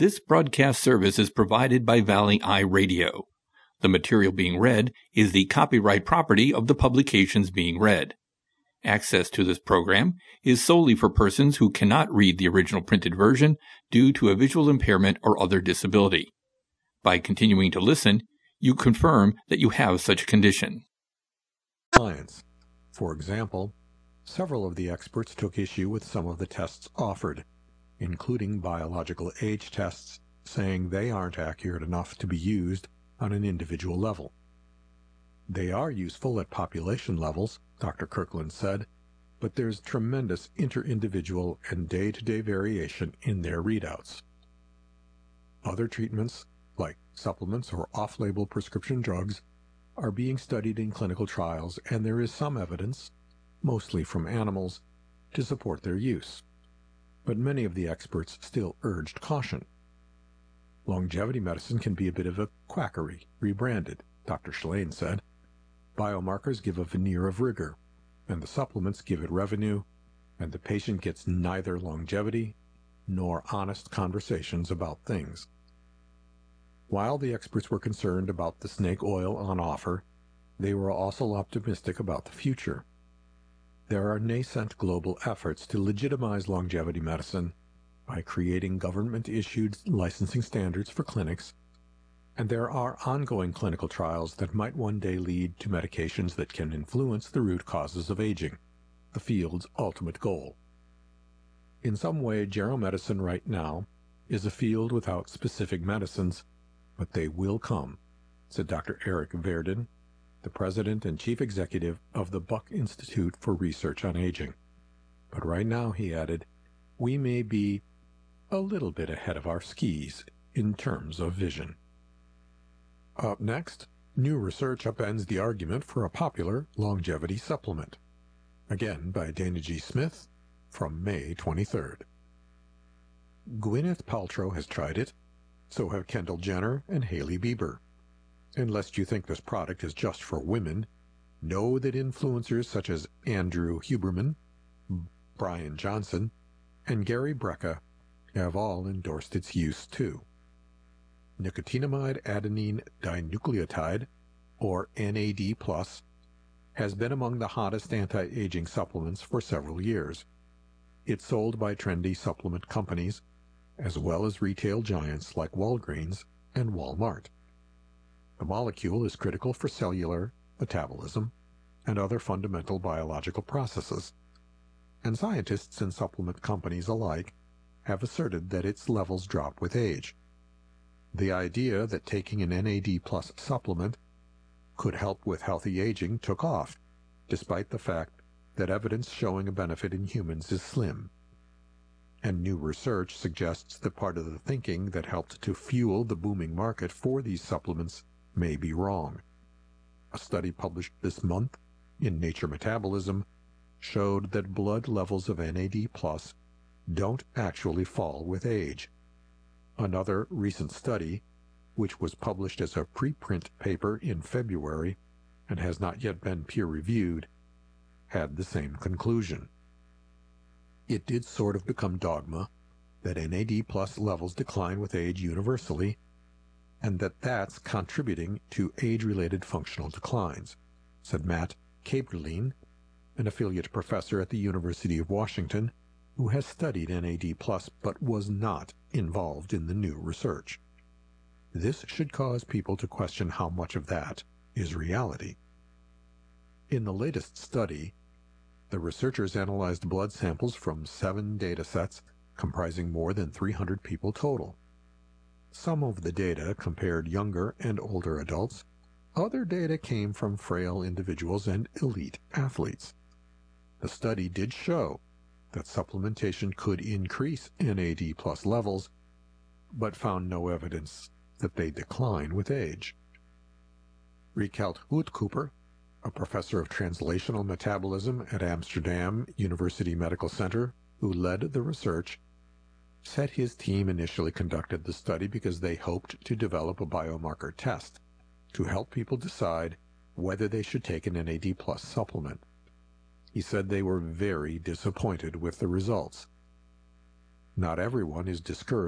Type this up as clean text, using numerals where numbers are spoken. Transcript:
This broadcast service is provided by Valley Eye Radio. The material being read is the copyright property of the publications being read. Access to this program is solely for persons who cannot read the original printed version due to a visual impairment or other disability. By continuing to listen, you confirm that you have such a condition. Science. For example, several of the experts took issue with some of the tests offered, including biological age tests, saying they aren't accurate enough to be used on an individual level. They are useful at population levels, Dr. Kirkland said, but there's tremendous inter-individual and day-to-day variation in their readouts. Other treatments, like supplements or off-label prescription drugs, are being studied in clinical trials, and there is some evidence, mostly from animals, to support their use. But many of the experts still urged caution. Longevity medicine can be a bit of a quackery, rebranded, Dr. Shalane said. Biomarkers give a veneer of rigor, and the supplements give it revenue, and the patient gets neither longevity nor honest conversations about things. While the experts were concerned about the snake oil on offer, they were also optimistic about the future. There are nascent global efforts to legitimize longevity medicine by creating government-issued licensing standards for clinics, and there are ongoing clinical trials that might one day lead to medications that can influence the root causes of aging, the field's ultimate goal. In some way, geromedicine right now is a field without specific medicines, but they will come, said Dr. Eric Verdin, the president and chief executive of the Buck Institute for Research on Aging. But right now, he added, we may be a little bit ahead of our skis in terms of vision. Up next, new research upends the argument for a popular longevity supplement. Again by Dana G. Smith from May 23rd. Gwyneth Paltrow has tried it, so have Kendall Jenner and Hailey Bieber. And lest you think this product is just for women, know that influencers such as Andrew Huberman, Brian Johnson, and Gary Brecka have all endorsed its use too. Nicotinamide adenine dinucleotide, or NAD+, has been among the hottest anti-aging supplements for several years. It's sold by trendy supplement companies, as well as retail giants like Walgreens and Walmart. The molecule is critical for cellular, metabolism, and other fundamental biological processes, and scientists and supplement companies alike have asserted that its levels drop with age. The idea that taking an NAD+ supplement could help with healthy aging took off, despite the fact that evidence showing a benefit in humans is slim. And new research suggests that part of the thinking that helped to fuel the booming market for these supplements may be wrong. A study published this month in Nature Metabolism showed that blood levels of NAD+ don't actually fall with age. Another recent study, which was published as a preprint paper in February and has not yet been peer-reviewed, had the same conclusion. It did sort of become dogma that NAD+ levels decline with age universally, and that's contributing to age-related functional declines, said Matt Kaeberlein, an affiliate professor at the University of Washington, who has studied NAD+, but was not involved in the new research. This should cause people to question how much of that is reality. In the latest study, the researchers analyzed blood samples from 7 datasets comprising more than 300 people total. Some of the data compared younger and older adults. Other data came from frail individuals and elite athletes. The study did show that supplementation could increase NAD+ levels, but found no evidence that they decline with age. Rietveld Houtkoper, a professor of translational metabolism at Amsterdam University Medical Center, who led the research, said his team initially conducted the study because they hoped to develop a biomarker test to help people decide whether they should take an NAD+ supplement. He said they were very disappointed with the results. Not everyone is discouraged